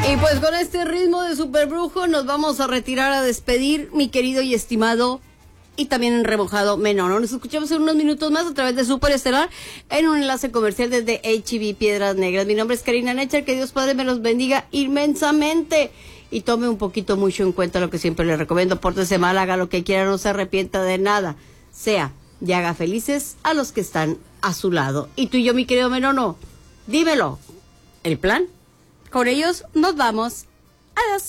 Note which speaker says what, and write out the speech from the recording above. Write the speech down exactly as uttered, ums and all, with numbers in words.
Speaker 1: Y pues con este ritmo de Superbrujo nos vamos a retirar a despedir, mi querido y estimado y también remojado Menono. Nos escuchamos en unos minutos más a través de Super Estelar en un enlace comercial desde H E B Piedras Negras. Mi nombre es Karina Necher, que Dios Padre me los bendiga inmensamente y tome un poquito mucho en cuenta lo que siempre le recomiendo. Pórtese mal, haga lo que quiera, no se arrepienta de nada. Sea y haga felices a los que están a su lado. Y tú y yo, mi querido Menono, dímelo. ¿El plan? Con ellos nos vamos. Adiós.